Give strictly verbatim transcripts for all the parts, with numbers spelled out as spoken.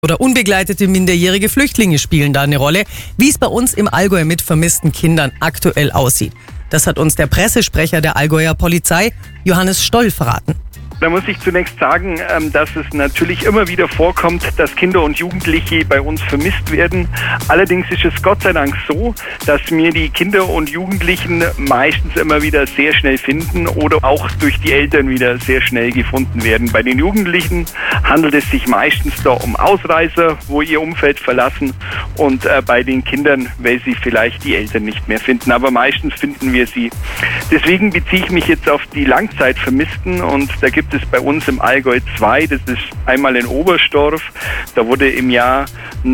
Oder unbegleitete minderjährige Flüchtlinge spielen da eine Rolle, wie es bei uns im Allgäu mit vermissten Kindern aktuell aussieht. Das hat uns der Pressesprecher der Allgäuer Polizei, Johannes Stoll, verraten. Da muss ich zunächst sagen, dass es natürlich immer wieder vorkommt, dass Kinder und Jugendliche bei uns vermisst werden. Allerdings ist es Gott sei Dank so, dass wir die Kinder und Jugendlichen meistens immer wieder sehr schnell finden oder auch durch die Eltern wieder sehr schnell gefunden werden. Bei den Jugendlichen handelt es sich meistens da um Ausreißer, wo ihr Umfeld verlassen, und äh, bei den Kindern, weil sie vielleicht die Eltern nicht mehr finden. Aber meistens finden wir sie. Deswegen beziehe ich mich jetzt auf die Langzeitvermissten, und da gibt es bei uns im Allgäu zwei. Das ist einmal in Oberstdorf. Da wurde im Jahr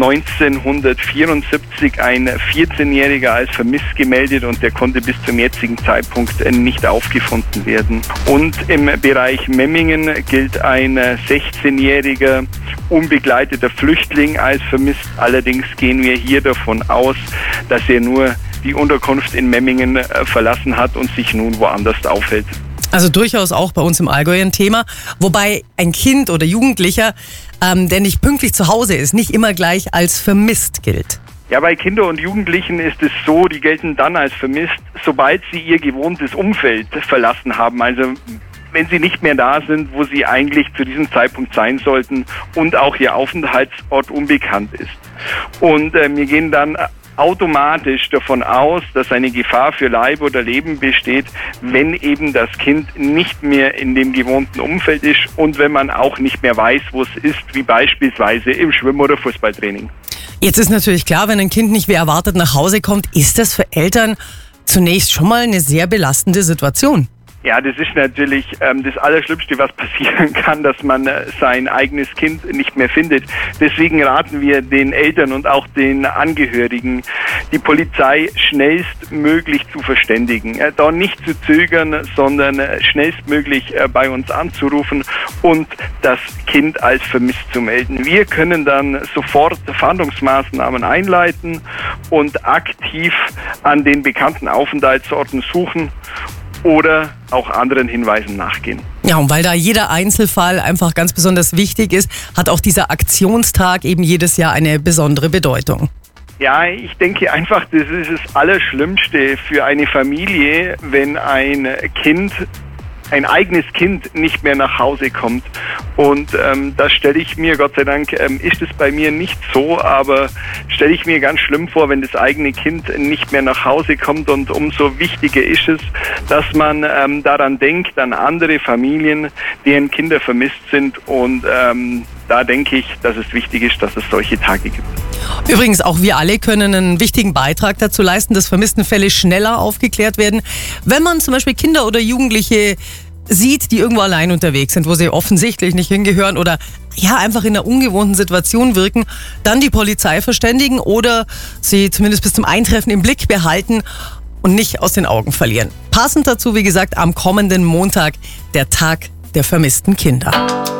neunzehnhundertvierundsiebzig ein vierzehnjähriger als vermisst gemeldet, und der konnte bis zum jetzigen Zeitpunkt nicht aufgefunden werden. Und im Bereich Memmingen gilt ein sechzehnjähriger unbegleiteter Flüchtling als vermisst. Allerdings gehen wir hier davon aus, dass er nur die Unterkunft in Memmingen verlassen hat und sich nun woanders aufhält. Also durchaus auch bei uns im Allgäu ein Thema, wobei ein Kind oder Jugendlicher, ähm, der nicht pünktlich zu Hause ist, nicht immer gleich als vermisst gilt. Ja, bei Kindern und Jugendlichen ist es so, die gelten dann als vermisst, sobald sie ihr gewohntes Umfeld verlassen haben. Also wenn sie nicht mehr da sind, wo sie eigentlich zu diesem Zeitpunkt sein sollten, und auch ihr Aufenthaltsort unbekannt ist. Und äh, wir gehen dann automatisch davon aus, dass eine Gefahr für Leib oder Leben besteht, wenn eben das Kind nicht mehr in dem gewohnten Umfeld ist und wenn man auch nicht mehr weiß, wo es ist, wie beispielsweise im Schwimm- oder Fußballtraining. Jetzt ist natürlich klar, wenn ein Kind nicht wie erwartet nach Hause kommt, ist das für Eltern zunächst schon mal eine sehr belastende Situation. Ja, das ist natürlich ähm, das Allerschlimmste, was passieren kann, dass man äh, sein eigenes Kind nicht mehr findet. Deswegen raten wir den Eltern und auch den Angehörigen, die Polizei schnellstmöglich zu verständigen. Äh, da nicht zu zögern, sondern äh, schnellstmöglich äh, bei uns anzurufen und das Kind als vermisst zu melden. Wir können dann sofort Fahndungsmaßnahmen einleiten und aktiv an den bekannten Aufenthaltsorten suchen oder auch anderen Hinweisen nachgehen. Ja, und weil da jeder Einzelfall einfach ganz besonders wichtig ist, hat auch dieser Aktionstag eben jedes Jahr eine besondere Bedeutung. Ja, ich denke einfach, das ist das Allerschlimmste für eine Familie, wenn ein Kind, ein eigenes Kind nicht mehr nach Hause kommt. Und ähm, das stelle ich mir, Gott sei Dank, ähm, ist es bei mir nicht so, aber stelle ich mir ganz schlimm vor, wenn das eigene Kind nicht mehr nach Hause kommt. Und umso wichtiger ist es, dass man ähm, daran denkt, an andere Familien, deren Kinder vermisst sind. Und ähm, da denke ich, dass es wichtig ist, dass es solche Tage gibt. Übrigens, auch wir alle können einen wichtigen Beitrag dazu leisten, dass Vermisstenfälle schneller aufgeklärt werden. Wenn man zum Beispiel Kinder oder Jugendliche sieht, die irgendwo allein unterwegs sind, wo sie offensichtlich nicht hingehören oder ja einfach in einer ungewohnten Situation wirken, dann die Polizei verständigen oder sie zumindest bis zum Eintreffen im Blick behalten und nicht aus den Augen verlieren. Passend dazu, wie gesagt, am kommenden Montag der Tag der vermissten Kinder.